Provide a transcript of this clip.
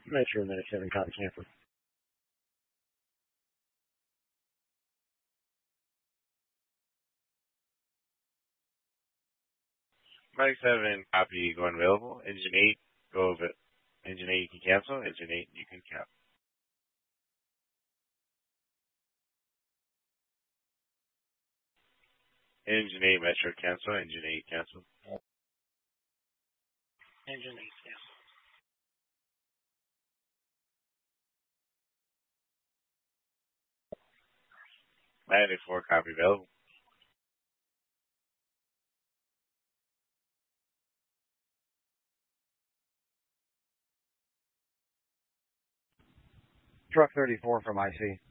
Metro Minute 7 copy camper. Mike 7 copy going available. Engine 8 go over. Engine 8 you can cancel. Engine 8 you can cap. Engine 8 Metro cancel. Engine 8 cancel. Engine 8 cancel. Landing 4 copy available. Truck 34 from IC.